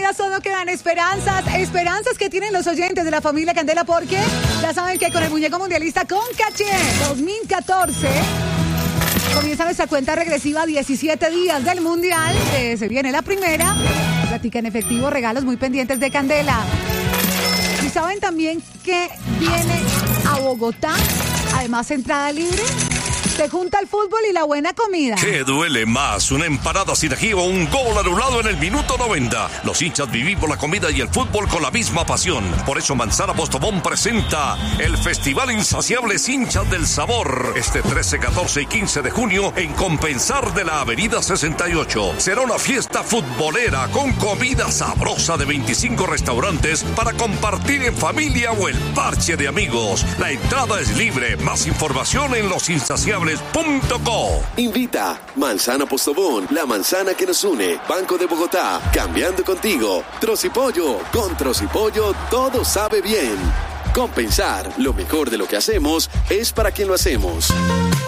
comida solo quedan esperanzas. Esperanzas que tienen los oyentes de la familia Candela, porque ya saben que con el muñeco mundialista con Caché 2014 comienza nuestra cuenta regresiva, 17 días del mundial. Se viene la primera. Platica en efectivo, regalos muy pendientes de Candela. Y saben también que viene a Bogotá, además entrada libre. Se junta el fútbol y la buena comida. ¿Qué duele más? ¿Una empanada sin ají o un gol anulado en el minuto 90? Los hinchas vivimos la comida y el fútbol con la misma pasión. Por eso Manzana Postobón presenta el Festival Insaciables Hinchas del Sabor. Este 13, 14 y 15 de junio en Compensar de la Avenida 68. Será una fiesta futbolera con comida sabrosa de 25 restaurantes para compartir en familia o el parche de amigos. La entrada es libre. Más información en losinsaciables.co. Invita Manzana Postobón, la manzana que nos une. Banco de Bogotá, cambiando contigo. Trocipollo, con Trocipollo todo sabe bien. Compensar, lo mejor de lo que hacemos es para quien lo hacemos.